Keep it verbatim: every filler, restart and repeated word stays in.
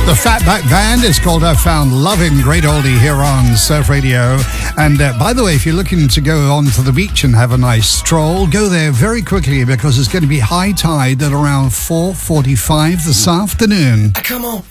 The Fatback Band is called I Found Loving, great oldie here on Surf Radio. And uh, by the way, if you're looking to go onto the beach and have a nice stroll, go there very quickly because it's going to be high tide at around four forty-five this afternoon. Come on.